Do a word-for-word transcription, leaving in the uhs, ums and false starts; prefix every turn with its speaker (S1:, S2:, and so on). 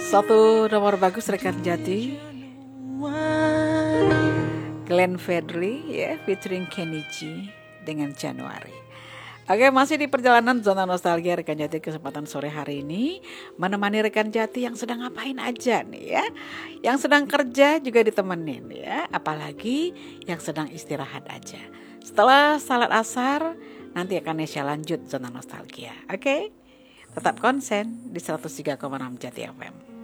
S1: Satu nomor bagus rekan Jati, Glenn Fredly ya featuring Kenny G dengan Januari. Oke, masih di perjalanan Zona Nostalgia rekan Jati. Kesempatan sore hari ini menemani rekan Jati yang sedang ngapain aja nih ya. Yang sedang kerja juga ditemenin ya, apalagi yang sedang istirahat aja. Setelah salat asar nanti akan Nesya lanjut Zona Nostalgia. Oke, tetap konsen di seratus tiga koma enam Jati F M.